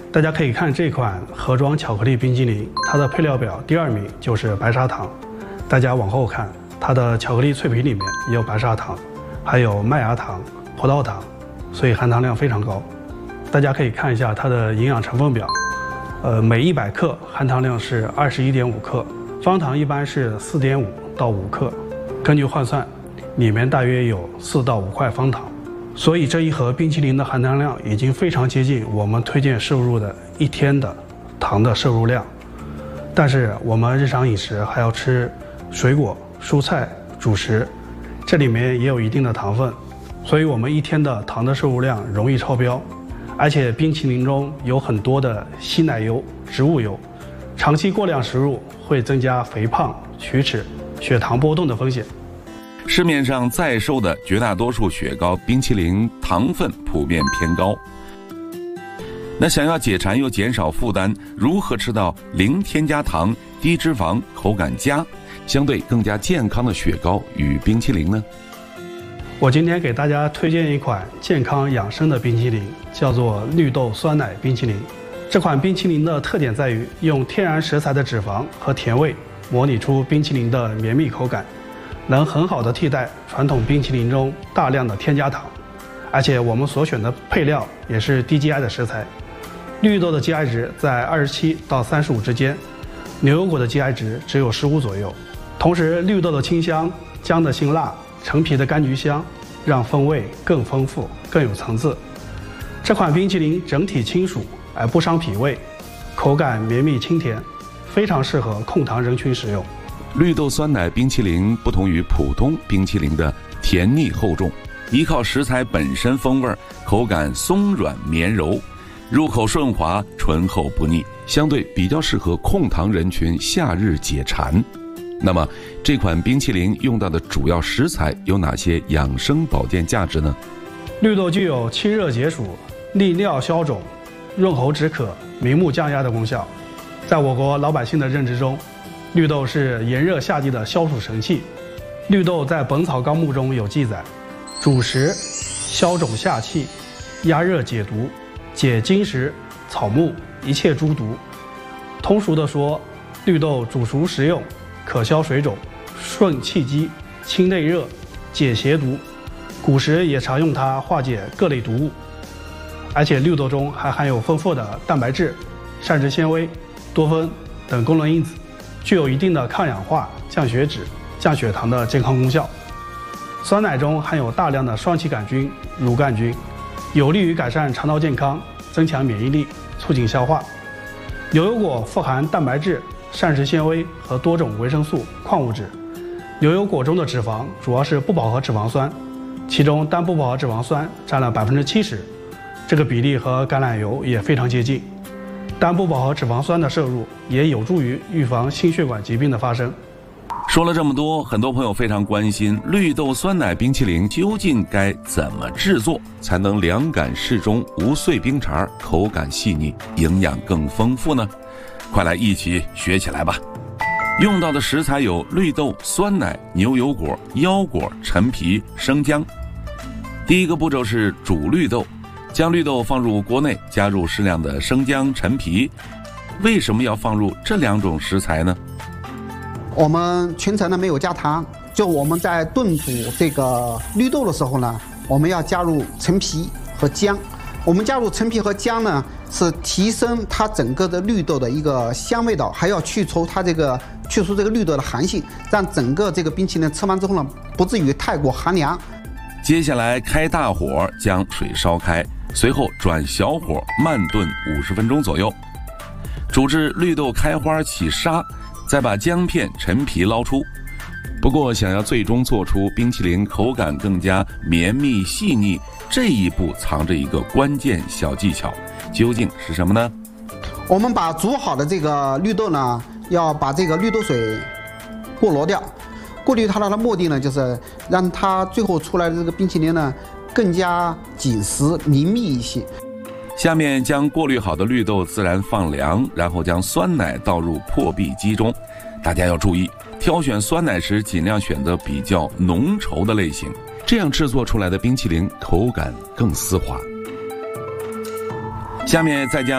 大家可以看这款盒装巧克力冰淇淋，它的配料表第2名就是白砂糖。大家往后看，它的巧克力脆皮里面也有白砂糖，还有麦芽糖、葡萄糖，所以含糖量非常高。大家可以看一下它的营养成分表，每100克含糖量是21.5克，方糖一般是4.5到5克，根据换算，里面大约有4到5块方糖。所以这一盒冰淇淋的含糖量已经非常接近我们推荐摄入的1天的糖的摄入量。但是我们日常饮食还要吃水果、蔬菜、主食，这里面也有一定的糖分，所以我们1天的糖的摄入量容易超标。而且冰淇淋中有很多的稀奶油、植物油，长期过量食入会增加肥胖、龋齿、血糖波动的风险。 市面上在售的绝大多数雪糕、冰淇淋糖分普遍偏高。那想要解馋又减少负担，如何吃到零添加糖、低脂肪、口感佳、相对更加健康的雪糕与冰淇淋呢？ 我今天给大家推荐一款健康养生的冰淇淋，叫做绿豆酸奶冰淇淋。这款冰淇淋的特点在于用天然食材的脂肪和甜味模拟出冰淇淋的绵密口感，能很好的替代传统冰淇淋中大量的添加糖。而且我们所选的配料也是低 GI 的食材，绿豆的 GI 值在27到35之间，牛油果的 GI 值只有15左右。同时绿豆的清香、姜的辛辣、陈皮的柑橘香，让风味更丰富、更有层次。这款冰淇淋整体清暑而不伤脾胃，口感绵密清甜，非常适合控糖人群使用。 绿豆酸奶冰淇淋不同于普通冰淇淋的甜腻厚重，依靠食材本身风味，口感松软绵柔，入口顺滑，醇厚不腻，相对比较适合控糖人群夏日解馋。那么这款冰淇淋用到的主要食材有哪些养生保健价值呢？ 绿豆具有清热解暑、利尿消肿、润喉止渴、明目降压的功效。在我国老百姓的认知中，绿豆是炎热夏季的消暑神器。绿豆在《本草纲目》中有记载，主食，消肿下气，压热解毒，解金石、草木一切诸毒。通俗的说，绿豆煮熟食用，可消水肿、顺气机、清内热、解邪毒。古时也常用它化解各类毒物。而且绿豆中还含有丰富的蛋白质、膳食纤维、多酚等功能因子，具有一定的抗氧化、降血脂、降血糖的健康功效。酸奶中含有大量的双歧杆菌、乳杆菌，有利于改善肠道健康，增强免疫力，促进消化。牛油果富含蛋白质、膳食纤维和多种维生素、矿物质。牛油果中的脂肪主要是不饱和脂肪酸，其中单不饱和脂肪酸占了70%，这个比例和橄榄油也非常接近。单不饱和脂肪酸的摄入也有助于预防心血管疾病的发生。 说了这么多，很多朋友非常关心绿豆酸奶冰淇淋究竟该怎么制作才能凉感适中、无碎冰碴、口感细腻、营养更丰富呢？快来一起学起来吧！用到的食材有绿豆、酸奶、牛油果、腰果、陈皮、生姜。第一个步骤是煮绿豆，将绿豆放入锅内，加入适量的生姜、陈皮。为什么要放入这2种食材呢？ 我们全程呢没有加糖，就我们在炖煮这个绿豆的时候呢，我们要加入陈皮和姜。我们加入陈皮和姜呢，是提升它整个的绿豆的一个香味道，还要去除这个绿豆的寒性，让整个这个冰淇淋吃完之后呢，不至于太过寒凉。 接下来开大火将水烧开，随后转小火慢炖50分钟左右，煮至绿豆开花起沙，再把姜片、陈皮捞出。不过想要最终做出冰淇淋口感更加绵密细腻，这一步藏着一个关键小技巧，究竟是什么呢？ 我们把煮好的这个绿豆呢，要把这个绿豆水过滤掉。过滤它的目的呢，就是让它最后出来的这个冰淇淋呢更加紧实绵密一些。 下面将过滤好的绿豆自然放凉，然后将酸奶倒入破壁机中。大家要注意，挑选酸奶时尽量选择比较浓稠的类型，这样制作出来的冰淇淋口感更丝滑。下面再将